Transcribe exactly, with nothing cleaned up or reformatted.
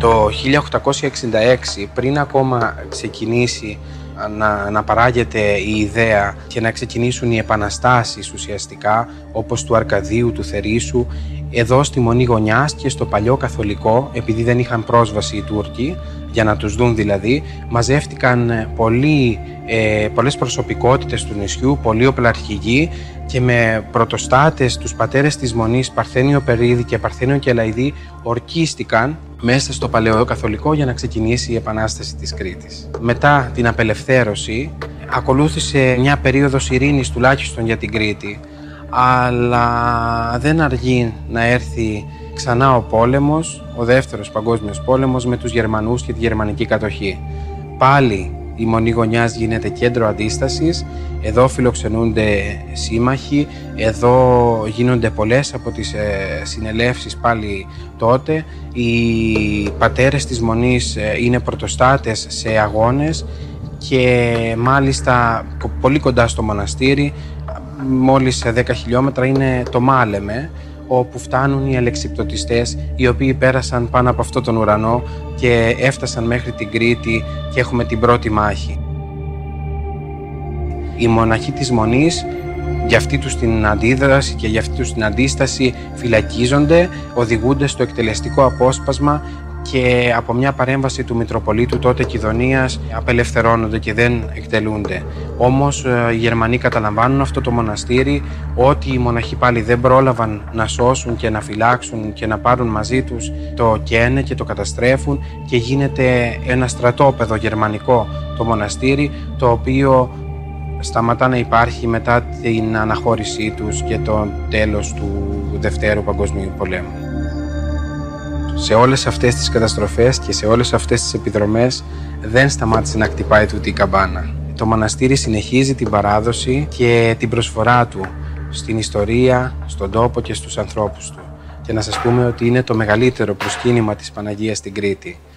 Το χίλια οκτακόσια εξήντα έξι, πριν ακόμα ξεκινήσει να, να παράγεται η ιδέα και να ξεκινήσουν οι επαναστάσεις ουσιαστικά, όπως του Αρκαδίου, του Θερίσου, εδώ στη Μονή Γωνιάς και στο παλιό Καθολικό, επειδή δεν είχαν πρόσβαση οι Τούρκοι, για να τους δουν δηλαδή, μαζεύτηκαν πολλοί, ε, πολλές προσωπικότητες του νησιού, πολλοί οπλαρχηγοί, και με πρωτοστάτες, τους πατέρες της Μονής, Παρθένιο Περίδη και Παρθένιο Κελαϊδή, ορκίστηκαν μέσα στο παλαιό Καθολικό για να ξεκινήσει η Επανάσταση της Κρήτης. Μετά την απελευθέρωση ακολούθησε μια περίοδος ειρήνης τουλάχιστον για την Κρήτη, αλλά δεν αργεί να έρθει ξανά ο πόλεμος, ο δεύτερος παγκόσμιος πόλεμος με τους Γερμανούς και τη γερμανική κατοχή. Πάλι η Μονή Γωνιάς γίνεται κέντρο αντίστασης, εδώ φιλοξενούνται σύμμαχοι, εδώ γίνονται πολλές από τις ε, συνελεύσεις πάλι τότε. Οι πατέρες της Μονής ε, είναι πρωτοστάτες σε αγώνες και μάλιστα πολύ κοντά στο μοναστήρι, μόλις σε δέκα χιλιόμετρα, είναι το Μάλεμε, όπου φτάνουν οι αλεξιπτωτιστές, οι οποίοι πέρασαν πάνω από αυτόν τον ουρανό και έφτασαν μέχρι την Κρήτη και έχουμε την πρώτη μάχη. Οι μοναχοί της Μονής, για αυτή τους την αντίδραση και για αυτή τους την αντίσταση, φυλακίζονται, οδηγούνται στο εκτελεστικό απόσπασμα και από μια παρέμβαση του Μητροπολίτου τότε Κιδωνίας απελευθερώνονται και δεν εκτελούνται. Όμως οι Γερμανοί καταλαμβάνουν αυτό το μοναστήρι, ότι οι μοναχοί πάλι δεν πρόλαβαν να σώσουν και να φυλάξουν και να πάρουν μαζί τους, το καίνε και το καταστρέφουν και γίνεται ένα στρατόπεδο γερμανικό το μοναστήρι, το οποίο σταματά να υπάρχει μετά την αναχώρησή τους και το τέλος του Δευτέρου Παγκοσμίου Πολέμου. Σε όλες αυτές τις καταστροφές και σε όλες αυτές τις επιδρομές δεν σταμάτησε να χτυπάει τούτη η καμπάνα. Το μοναστήρι συνεχίζει την παράδοση και την προσφορά του στην ιστορία, στον τόπο και στους ανθρώπους του. Και να σας πούμε ότι είναι το μεγαλύτερο προσκύνημα της Παναγίας στην Κρήτη.